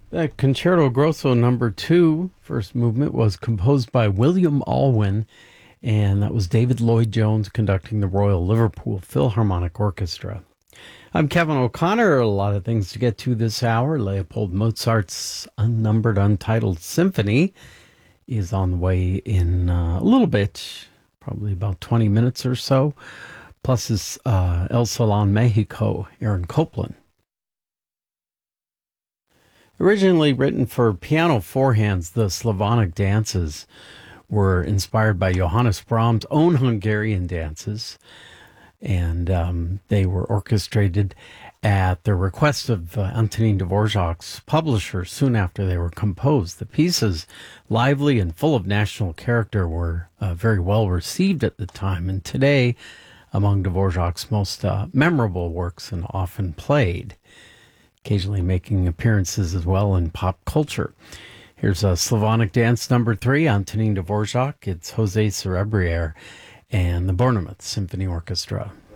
That Concerto Grosso number two, first movement, was composed by William Alwyn, and that was David Lloyd Jones conducting the Royal Liverpool Philharmonic Orchestra. I'm Kevin O'Connor. A lot of things to get to this hour. Leopold Mozart's unnumbered, untitled symphony is on the way in a little bit, probably about 20 minutes or so. Plus his El Salon Mexico, Aaron Copland. Originally written for piano four hands, the Slavonic dances were inspired by Johannes Brahms' own Hungarian dances, and they were orchestrated at the request of Antonin Dvorak's publisher soon after they were composed. The pieces, lively and full of national character, were very well received at the time, and today among Dvorak's most memorable works and often played, occasionally making appearances as well in pop culture. Here's a Slavonic Dance number 3, Antonin Dvorak. It's Jose Cerebriere and the Bournemouth Symphony Orchestra.